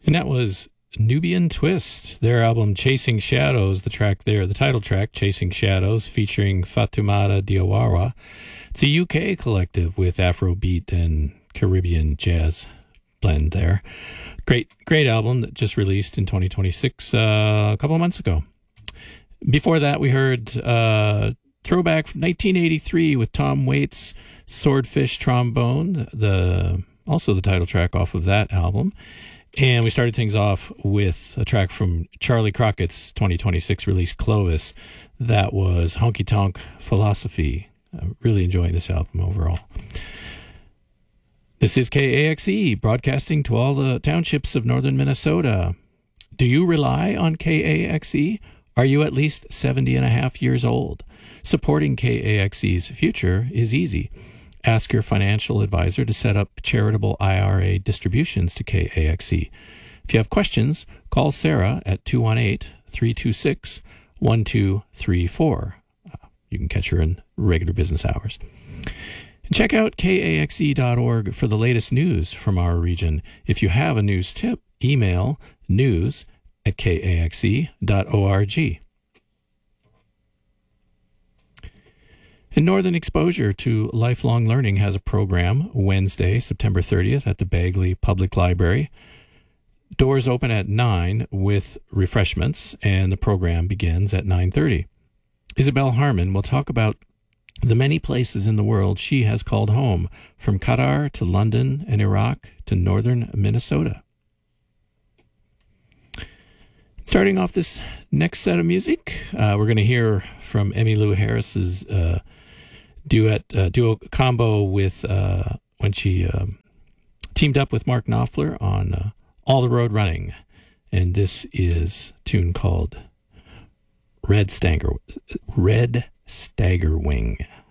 And that was Nubian Twist, their album Chasing Shadows, the track there, the title track, Chasing Shadows, featuring Fatoumata Diawara. It's a UK collective with Afrobeat and Caribbean jazz blend there. Great album that just released in 2026, a couple of months ago. Before that, we heard throwback from 1983 with Tom Waits' Swordfish Trombone, also the title track off of that album. And we started things off with a track from Charlie Crockett's 2026 release, Clovis. That was Honky Tonk Philosophy. I'm really enjoying this album overall. This is KAXE, broadcasting to all the townships of northern Minnesota. Do you rely on KAXE? Are you at least 70 and a half years old? Supporting KAXE's future is easy. Ask your financial advisor to set up charitable IRA distributions to KAXE. If you have questions, call Sarah at 218-326-1234. You can catch her in regular business hours. And check out KAXE.org for the latest news from our region. If you have a news tip, email news@kaxe.org. And Northern Exposure to Lifelong Learning has a program Wednesday, September 30th at the Bagley Public Library. Doors open at 9 with refreshments, and the program begins at 9:30. Isabel Harmon will talk about the many places in the world she has called home, from Qatar to London and Iraq to northern Minnesota. Starting off this next set of music, we're going to hear from Emmylou Harris's duo combo with when she teamed up with Mark Knopfler on All the Road Running. And this is a tune called Red Stagger Wing.